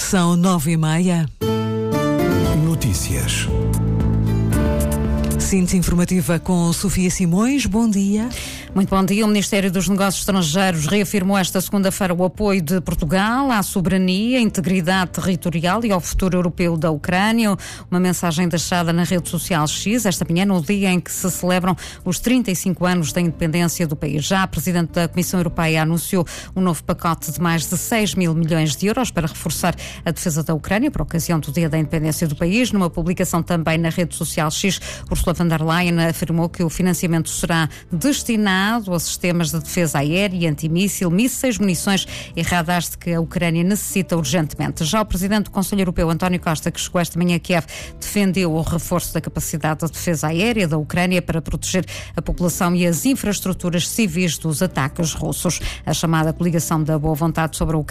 São 9h30. Notícias. Síntese informativa com Sofia Simões. Bom dia. Muito bom dia. O Ministério dos Negócios Estrangeiros reafirmou esta segunda-feira o apoio de Portugal à soberania, integridade territorial e ao futuro europeu da Ucrânia. Uma mensagem deixada na rede social X esta manhã, no dia em que se celebram os 35 anos da independência do país. Já a Presidente da Comissão Europeia anunciou um novo pacote de mais de 6 mil milhões de euros para reforçar a defesa da Ucrânia por ocasião do dia da independência do país. Numa publicação também na rede social X, Ursula von der Leyen afirmou que o financiamento será destinado a sistemas de defesa aérea, antimíssil, mísseis, munições e radares de que a Ucrânia necessita urgentemente. Já o Presidente do Conselho Europeu, António Costa, que chegou esta manhã a Kiev, defendeu o reforço da capacidade de defesa aérea da Ucrânia para proteger a população e as infraestruturas civis dos ataques russos. A chamada coligação da boa vontade sobre a Ucrânia